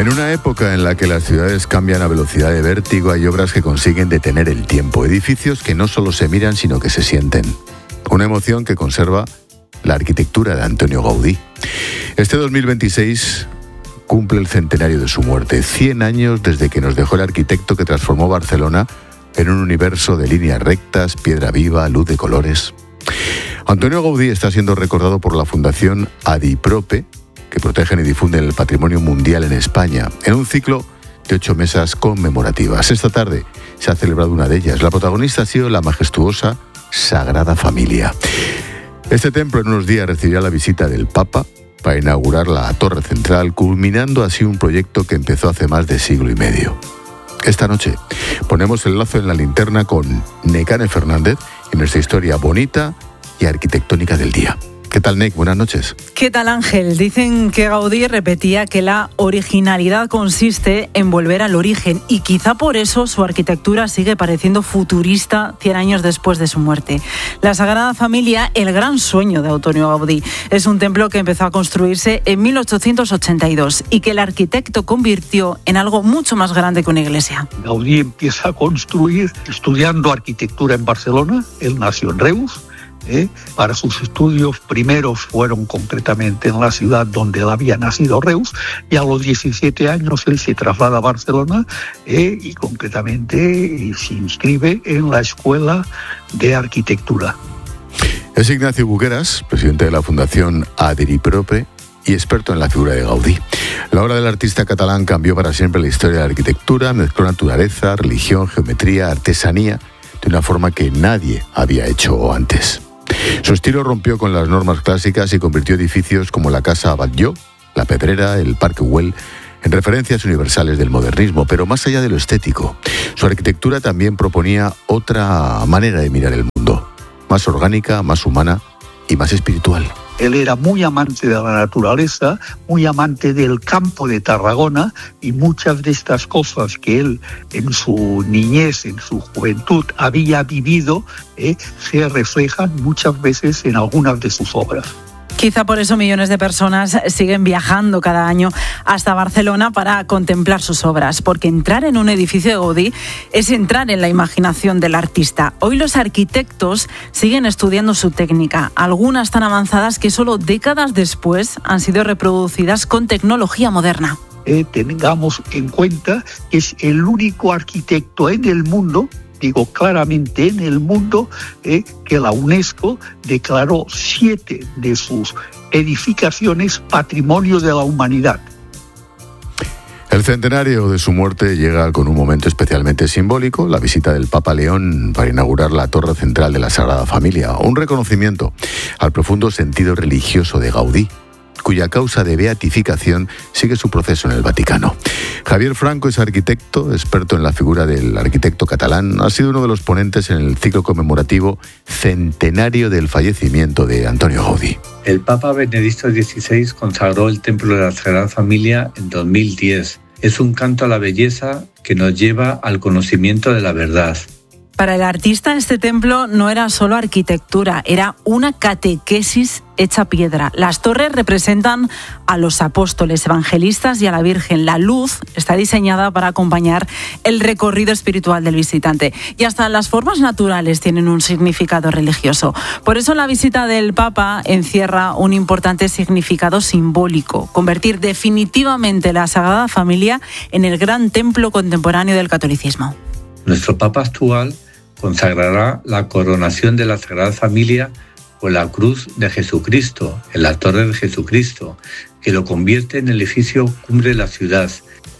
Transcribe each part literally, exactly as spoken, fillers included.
En una época en la que las ciudades cambian a velocidad de vértigo, hay obras que consiguen detener el tiempo. Edificios que no solo se miran, sino que se sienten. Una emoción que conserva la arquitectura de Antonio Gaudí. Este dos mil veintiséis cumple el centenario de su muerte. cien años desde que nos dejó el arquitecto que transformó Barcelona en un universo de líneas rectas, piedra viva, luz de colores. Antonio Gaudí está siendo recordado por la Fundación Adiprope, que protegen y difunden el patrimonio mundial en España, en un ciclo de ocho mesas conmemorativas. Esta tarde se ha celebrado una de ellas. La protagonista ha sido la majestuosa Sagrada Familia. Este templo en unos días recibirá la visita del Papa para inaugurar la torre central, culminando así un proyecto que empezó hace más de siglo y medio. Esta noche ponemos el lazo en la linterna con Nekane Fernández y nuestra historia bonita y arquitectónica del día. ¿Qué tal, Nek? Buenas noches. ¿Qué tal, Ángel? Dicen que Gaudí repetía que la originalidad consiste en volver al origen y quizá por eso su arquitectura sigue pareciendo futurista cien años después de su muerte. La Sagrada Familia, el gran sueño de Antonio Gaudí, es un templo que empezó a construirse en mil ochocientos ochenta y dos y que el arquitecto convirtió en algo mucho más grande que una iglesia. Gaudí empieza a construir estudiando arquitectura en Barcelona. Él nació en Reus. ¿Eh? Para sus estudios primeros fueron concretamente en la ciudad donde él había nacido, Reus, y a los diecisiete años él se traslada a Barcelona ¿eh? y concretamente se inscribe en la Escuela de Arquitectura. Es Ignacio Bugueras, presidente de la Fundación Adiprope y experto en la figura de Gaudí. La obra del artista catalán cambió para siempre la historia de la arquitectura, mezcló naturaleza, religión, geometría, artesanía, de una forma que nadie había hecho antes. Su estilo rompió con las normas clásicas y convirtió edificios como la Casa Batlló, la Pedrera, el Parque Güell, en referencias universales del modernismo, pero más allá de lo estético. Su arquitectura también proponía otra manera de mirar el mundo, más orgánica, más humana y más espiritual. Él era muy amante de la naturaleza, muy amante del campo de Tarragona, y muchas de estas cosas que él en su niñez, en su juventud había vivido, eh, se reflejan muchas veces en algunas de sus obras. Quizá por eso millones de personas siguen viajando cada año hasta Barcelona para contemplar sus obras, porque entrar en un edificio de Gaudí es entrar en la imaginación del artista. Hoy los arquitectos siguen estudiando su técnica, algunas tan avanzadas que solo décadas después han sido reproducidas con tecnología moderna. Eh, tengamos en cuenta que es el único arquitecto en el mundo, digo claramente en el mundo, eh, que la UNESCO declaró siete de sus edificaciones Patrimonio de la Humanidad. El centenario de su muerte llega con un momento especialmente simbólico, la visita del Papa León para inaugurar la torre central de la Sagrada Familia, un reconocimiento al profundo sentido religioso de Gaudí, cuya causa de beatificación sigue su proceso en el Vaticano. Javier Franco es arquitecto, experto en la figura del arquitecto catalán. Ha sido uno de los ponentes en el ciclo conmemorativo Centenario del fallecimiento de Antonio Gaudí. El Papa Benedicto dieciséis consagró el Templo de la Sagrada Familia en dos mil diez. Es un canto a la belleza que nos lleva al conocimiento de la verdad. Para el artista, este templo no era solo arquitectura, era una catequesis hecha piedra. Las torres representan a los apóstoles, evangelistas y a la Virgen. La luz está diseñada para acompañar el recorrido espiritual del visitante. Y hasta las formas naturales tienen un significado religioso. Por eso la visita del Papa encierra un importante significado simbólico: convertir definitivamente la Sagrada Familia en el gran templo contemporáneo del catolicismo. Nuestro Papa actual consagrará la coronación de la Sagrada Familia con la cruz de Jesucristo, en la Torre de Jesucristo, que lo convierte en el edificio cumbre de la ciudad.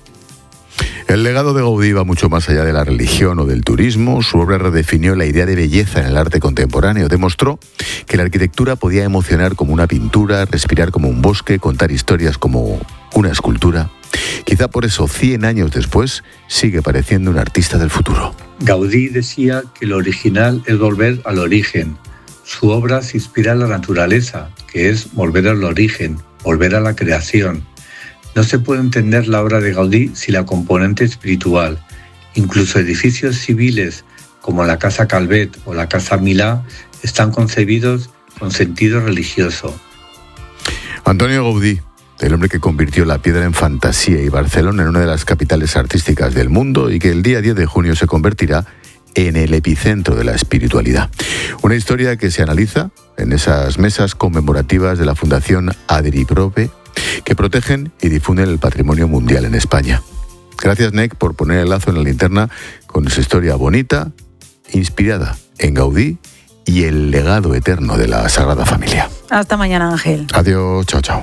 El legado de Gaudí va mucho más allá de la religión o del turismo. Su obra redefinió la idea de belleza en el arte contemporáneo. Demostró que la arquitectura podía emocionar como una pintura, respirar como un bosque, contar historias como una escultura. Quizá por eso, cien años después, sigue pareciendo un artista del futuro. Gaudí decía que lo original es volver al origen. Su obra se inspira en la naturaleza, que es volver al origen, volver a la creación. No se puede entender la obra de Gaudí sin la componente espiritual. Incluso edificios civiles como la Casa Calvet o la Casa Milà están concebidos con sentido religioso. Antonio Gaudí el hombre que convirtió la piedra en fantasía y Barcelona en una de las capitales artísticas del mundo y que el día diez de junio se convertirá en el epicentro de la espiritualidad. Una historia que se analiza en esas mesas conmemorativas de la Fundación Adri Prope, que protegen y difunden el patrimonio mundial en España. Gracias, N E C, por poner el lazo en la linterna con esa historia bonita, inspirada en Gaudí y el legado eterno de la Sagrada Familia. Hasta mañana, Ángel. Adiós, chao, chao.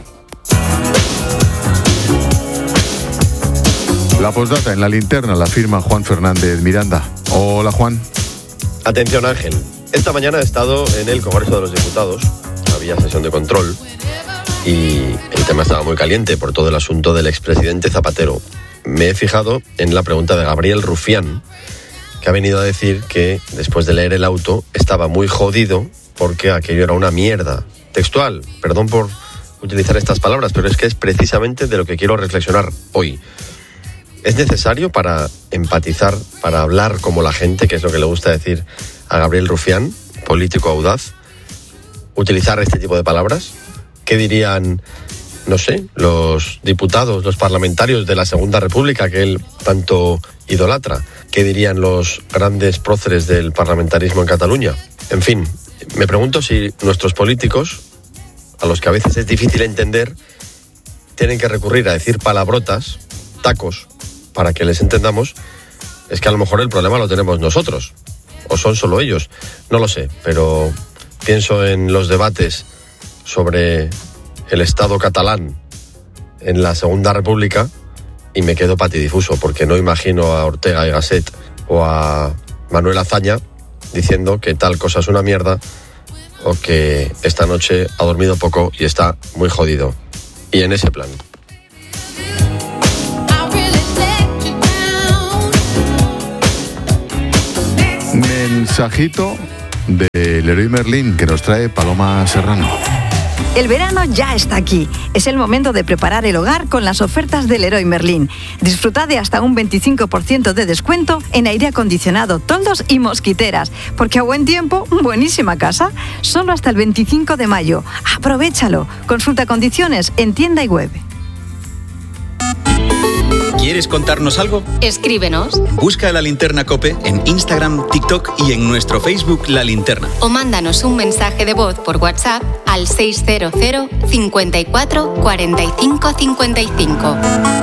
La postdata en la linterna la firma Juan Fernández Miranda. Hola, Juan. Atención, Ángel. Esta mañana he estado en el Congreso de los Diputados. Había sesión de control y el tema estaba muy caliente por todo el asunto del expresidente Zapatero. Me he fijado en la pregunta de Gabriel Rufián, que ha venido a decir que después de leer el auto estaba muy jodido porque aquello era una mierda. Textual, perdón por utilizar estas palabras, pero es que es precisamente de lo que quiero reflexionar hoy. ¿Es necesario para empatizar, para hablar como la gente, que es lo que le gusta decir a Gabriel Rufián, político audaz, utilizar este tipo de palabras? ¿Qué dirían, no sé, los diputados, los parlamentarios de la Segunda República que él tanto idolatra? ¿Qué dirían los grandes próceres del parlamentarismo en Cataluña? En fin, me pregunto si nuestros políticos, a los que a veces es difícil entender, tienen que recurrir a decir palabrotas, tacos, para que les entendamos. Es que a lo mejor el problema lo tenemos nosotros, o son solo ellos, no lo sé, pero pienso en los debates sobre el Estado catalán en la Segunda República y me quedo patidifuso, porque no imagino a Ortega y Gasset o a Manuel Azaña diciendo que tal cosa es una mierda o que esta noche ha dormido poco y está muy jodido. Y en ese plan. Mensajito de Leroy Merlin que nos trae Paloma Serrano. El verano ya está aquí. Es el momento de preparar el hogar con las ofertas del Leroy Merlin. Disfruta de hasta un veinticinco por ciento de descuento en aire acondicionado, toldos y mosquiteras. Porque a buen tiempo, buenísima casa. Solo hasta el veinticinco de mayo. Aprovéchalo. Consulta condiciones en tienda y web. ¿Quieres contarnos algo? Escríbenos. Busca La Linterna COPE en Instagram, TikTok y en nuestro Facebook La Linterna. O mándanos un mensaje de voz por WhatsApp al seis cero cero, cincuenta y cuatro, cuarenta y cinco, cincuenta y cinco.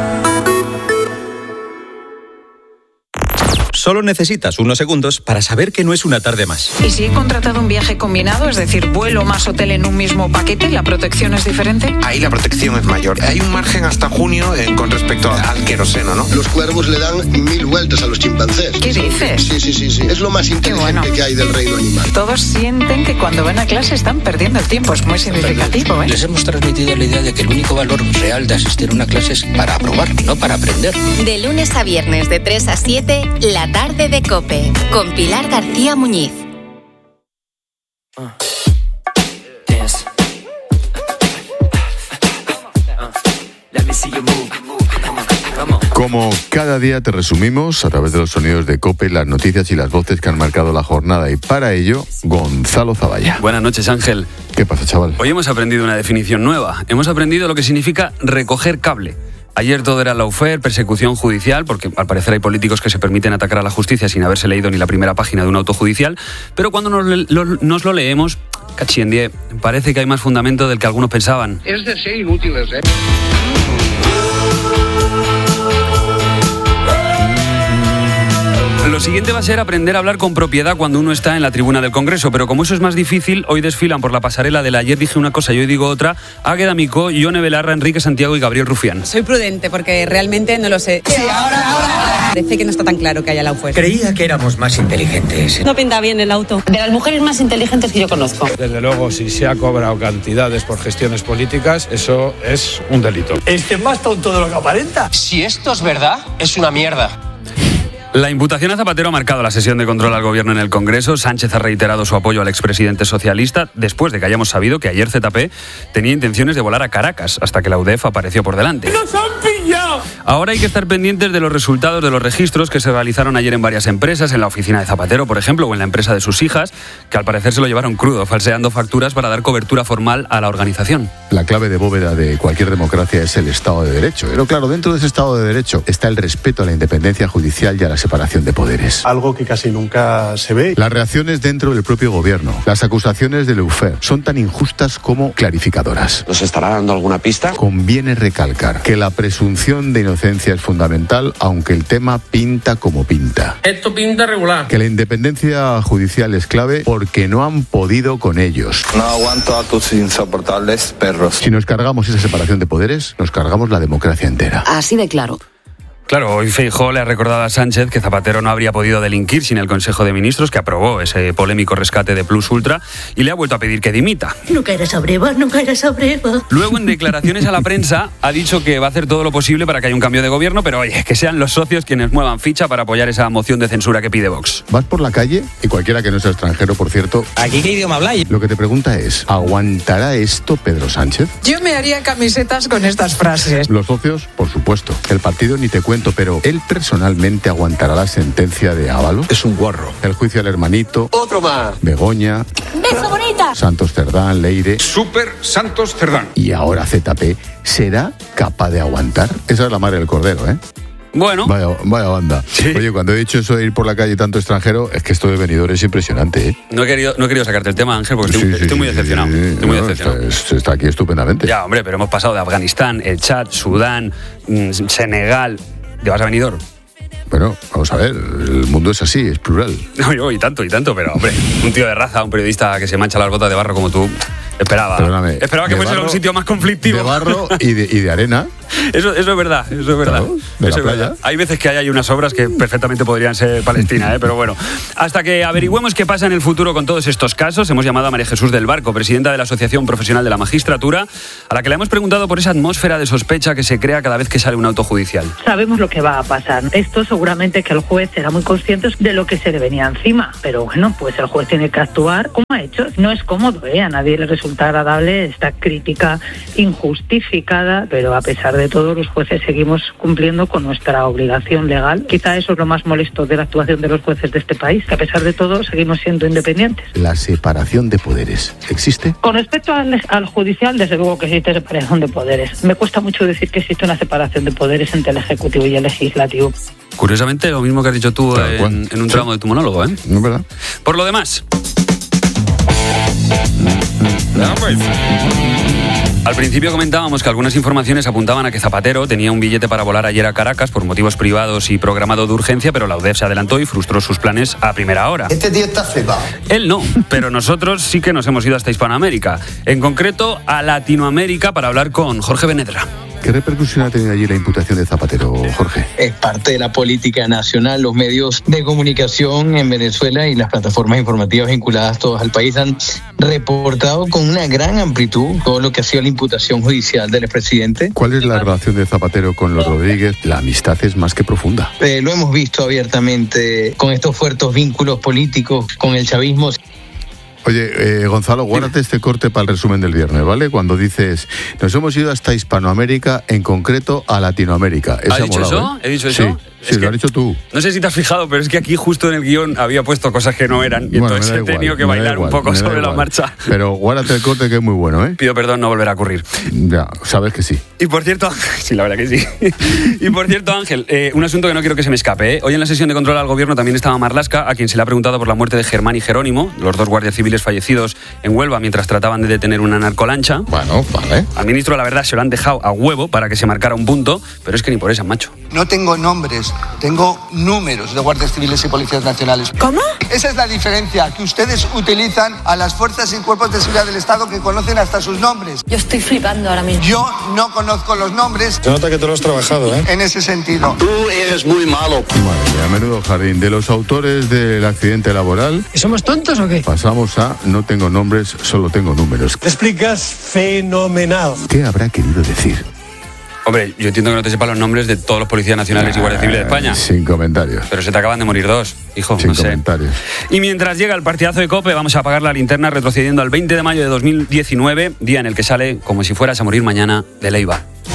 Solo necesitas unos segundos para saber que no es una tarde más. ¿Y si he contratado un viaje combinado, es decir, vuelo más hotel en un mismo paquete, la protección es diferente? Ahí la protección es mayor. Hay un margen hasta junio eh, con respecto al queroseno, ¿no? Los cuervos le dan mil vueltas a los chimpancés. ¿Qué dices? Sí, sí, sí, sí. Es lo más inteligente bueno. que hay del reino animal. Todos sienten que cuando van a clase están perdiendo el tiempo. Es muy significativo, ¿eh? Les hemos transmitido la idea de que el único valor real de asistir a una clase es para aprobar, no para aprender. De lunes a viernes de tres a siete, la tarde de COPE, con Pilar García Muñiz. Como cada día te resumimos a través de los sonidos de COPE las noticias y las voces que han marcado la jornada, y para ello, Gonzalo Zavalla. Buenas noches, Ángel. ¿Qué pasa, chaval? Hoy hemos aprendido una definición nueva. Hemos aprendido lo que significa recoger cable. Ayer todo era lawfare, persecución judicial, porque al parecer hay políticos que se permiten atacar a la justicia sin haberse leído ni la primera página de un auto judicial, pero cuando nos lo, nos lo leemos, cachiendie, parece que hay más fundamento del que algunos pensaban. Es de ser inútiles, ¿eh? Lo siguiente va a ser aprender a hablar con propiedad cuando uno está en la tribuna del Congreso, pero como eso es más difícil, hoy desfilan por la pasarela del ayer dije una cosa y hoy digo otra, Águeda Micó, Ione Belarra, Enrique Santiago y Gabriel Rufián. Soy prudente porque realmente no lo sé. Sí, ahora, ahora. Parece que no está tan claro que haya lawfare. Creía que éramos más inteligentes. No pinta bien el auto. De las mujeres más inteligentes que yo conozco. Desde luego, si se ha cobrado cantidades por gestiones políticas, eso es un delito. Este es más tonto de lo que aparenta. Si esto es verdad, es una mierda. La imputación a Zapatero ha marcado la sesión de control al gobierno en el Congreso. Sánchez ha reiterado su apoyo al expresidente socialista después de que hayamos sabido que ayer Z P tenía intenciones de volar a Caracas hasta que la U D E F apareció por delante. ¡Nos han pillado! Ahora hay que estar pendientes de los resultados de los registros que se realizaron ayer en varias empresas, en la oficina de Zapatero, por ejemplo, o en la empresa de sus hijas, que al parecer se lo llevaron crudo, falseando facturas para dar cobertura formal a la organización. La clave de bóveda de cualquier democracia es el Estado de Derecho. Pero claro, dentro de ese Estado de Derecho está el respeto a la independencia judicial y a la separación de poderes. Algo que casi nunca se ve. Las reacciones dentro del propio gobierno, las acusaciones del Lawfare, son tan injustas como clarificadoras. ¿Nos estará dando alguna pista? Conviene recalcar que la presunción de inocencia es fundamental, aunque el tema pinta como pinta. Esto pinta regular. Que la independencia judicial es clave porque no han podido con ellos. No aguanto a tus insoportables perros. Si nos cargamos esa separación de poderes, nos cargamos la democracia entera. Así de claro. Claro, hoy Feijóo le ha recordado a Sánchez que Zapatero no habría podido delinquir sin el Consejo de Ministros, que aprobó ese polémico rescate de Plus Ultra, y le ha vuelto a pedir que dimita. No caerás a breva, no caerás a breva. Luego, en declaraciones a la prensa, ha dicho que va a hacer todo lo posible para que haya un cambio de gobierno, pero oye, que sean los socios quienes muevan ficha para apoyar esa moción de censura que pide Vox. Vas por la calle, y cualquiera que no sea extranjero, por cierto... ¿Aquí qué idioma habláis? Lo que te pregunta es, ¿aguantará esto Pedro Sánchez? Yo me haría camisetas con estas frases. Los socios, por supuesto. El partido ni te cuento, pero él personalmente aguantará la sentencia de Ábalos. Es un guarro. El juicio al hermanito. Otro más. Begoña. ¡Beso bonita! Santos Cerdán, Leire. Super Santos Cerdán. Y ahora Z P. ¿Será capaz de aguantar? Esa es la madre del cordero, ¿eh? Bueno. Vaya, vaya banda. Sí. Oye, cuando he dicho eso de ir por la calle tanto extranjero, es que esto de venidor es impresionante, ¿eh? No he querido, no he querido sacarte el tema, Ángel, porque estoy, sí, sí, estoy muy decepcionado. Sí, estoy muy no, decepcionado. Está, está aquí estupendamente. Ya, hombre, pero hemos pasado de Afganistán, el Chad, Sudán, Senegal. ¿Te vas a venidor? Bueno, vamos a ver, el mundo es así, es plural. No, yo, y tanto, y tanto, pero hombre, un tío de raza, un periodista que se mancha las botas de barro como tú, esperaba. Perdóname, esperaba que fuese un sitio más conflictivo. De barro y de, y de arena. Eso, eso es verdad, eso es verdad. Claro, de eso la es playa. verdad. Hay veces que hay, hay unas obras que perfectamente podrían ser Palestina, ¿eh? Pero bueno. Hasta que averigüemos qué pasa en el futuro con todos estos casos, hemos llamado a María Jesús del Barco, presidenta de la Asociación Profesional de la Magistratura, a la que le hemos preguntado por esa atmósfera de sospecha que se crea cada vez que sale un auto judicial. Sabemos lo que va a pasar. Esto seguramente que el juez será muy consciente de lo que se le venía encima. Pero bueno, pues el juez tiene que actuar como ha hecho. No es cómodo, ¿eh? A nadie le resulta agradable esta crítica injustificada, pero a pesar de todo los jueces seguimos cumpliendo con nuestra obligación legal. Quizá eso es lo más molesto de la actuación de los jueces de este país, que a pesar de todo seguimos siendo independientes. La separación de poderes, ¿existe? Con respecto al, al judicial, desde luego que existe separación de poderes. Me cuesta mucho decir que existe una separación de poderes entre el Ejecutivo y el Legislativo. Curiosamente, lo mismo que has dicho tú en, en un tramo de tu monólogo, ¿eh? No es verdad. Por lo demás... Al principio comentábamos que algunas informaciones apuntaban a que Zapatero tenía un billete para volar ayer a Caracas por motivos privados y programado de urgencia, pero la U D E F se adelantó y frustró sus planes a primera hora. Este tío está flipado. Él no, pero nosotros sí que nos hemos ido hasta Hispanoamérica, en concreto a Latinoamérica, para hablar con Jorge Benedra. ¿Qué repercusión ha tenido allí la imputación de Zapatero, Jorge? Es parte de la política nacional. Los medios de comunicación en Venezuela y las plataformas informativas vinculadas todas al país han reportado con una gran amplitud todo lo que ha sido la imputación judicial del expresidente. ¿Cuál es la relación de Zapatero con los Rodríguez? La amistad es más que profunda. Eh, lo hemos visto abiertamente con estos fuertes vínculos políticos con el chavismo. Oye, eh, Gonzalo, guárdate este corte para el resumen del viernes, ¿vale? Cuando dices, nos hemos ido hasta Hispanoamérica, en concreto a Latinoamérica. ¿Has dicho molado, eso? ¿eh? ¿He dicho eso? Sí, sí, lo has dicho tú. No sé si te has fijado, pero es que aquí justo en el guión había puesto cosas que no eran y bueno, entonces he igual, tenido que bailar igual, un poco sobre igual. la marcha. Pero guárdate el corte que es muy bueno, ¿eh? Pido perdón, no volverá a ocurrir. Ya, sabes que sí. Y por cierto, sí, la verdad que sí. Y por cierto, Ángel, eh, un asunto que no quiero que se me escape, ¿eh? Hoy en la sesión de control al gobierno también estaba Marlaska, a quien se le ha preguntado por la muerte de Germán y Jerónimo, los dos guardias civiles fallecidos en Huelva mientras trataban de detener una narcolancha. Bueno, vale. Al ministro, la verdad, se lo han dejado a huevo para que se marcara un punto, pero es que ni por eso, macho. No tengo nombres, tengo números de guardias civiles y policías nacionales. ¿Cómo? Esa es la diferencia, que ustedes utilizan a las fuerzas y cuerpos de seguridad del Estado que conocen hasta sus nombres. Yo estoy flipando ahora mismo. Yo no conozco los nombres. Se nota que tú lo has trabajado, ¿eh? En ese sentido. Tú eres muy malo. Madre mía, menudo jardín. De los autores del accidente laboral... ¿Somos tontos o qué? Pasamos a no tengo nombres, solo tengo números. Te explicas fenomenal. ¿Qué habrá querido decir? Hombre, yo entiendo que no te sepan los nombres de todos los policías nacionales ah, y guardias civiles de España. Sin comentarios. Pero se te acaban de morir dos, hijo. Sin no sé. comentarios. Y mientras llega el partidazo de COPE, vamos a apagar la linterna retrocediendo al veinte de mayo de dos mil diecinueve, día en el que sale, como si fueras a morir mañana, de Leiva.